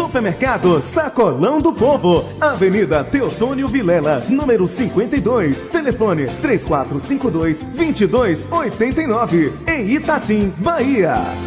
Supermercado Sacolão do Povo, Avenida Teotônio Vilela, número 52, telefone 3452-2289, em Itatim, Bahia.